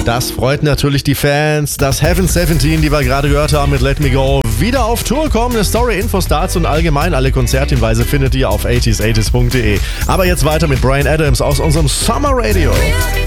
Das freut natürlich die Fans, dass Heaven 17, die wir gerade gehört haben mit Let Me Go, wieder auf Tour kommen. Eine Story, Infos dazu und allgemein alle Konzerthinweise findet ihr auf 80s80s.de. Aber jetzt weiter mit Bryan Adams aus unserem Summer Radio.